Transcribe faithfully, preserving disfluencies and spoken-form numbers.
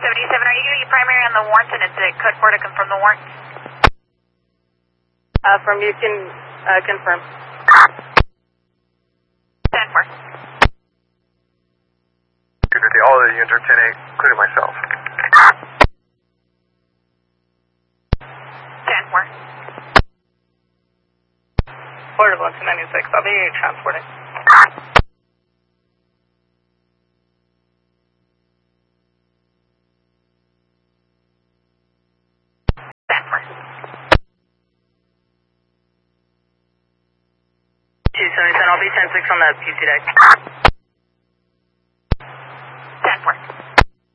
seventy-seven, are you going to be primary on the warrant, and it's a code four to confirm the warrant? Uh, from you can uh, confirm. ten four. All of the units are ten eight, including myself. ten four. Portable two ninety-six, I'll be transporting. ten four. two seventy-seven, I'll be ten six on the P C deck.